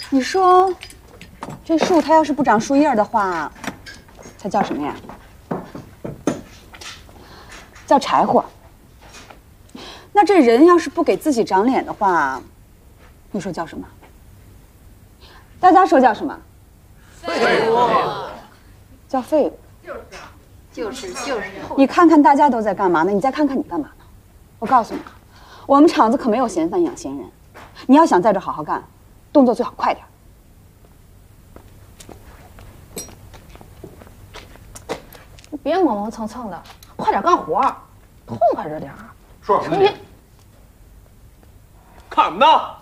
你说，这树它要是不长树叶的话，它叫什么呀？叫柴火。那这人要是不给自己长脸的话，你说叫什么？大家说叫什么？ 废物。 叫废物。 就是。 你看看大家都在干嘛呢？你再看看你干嘛呢？我告诉你，我们厂子可没有闲饭养闲人。你要想在这好好干，动作最好快点。 你别磨磨蹭蹭的，快点干活，痛快着点儿。 说什么呢？看什么呢？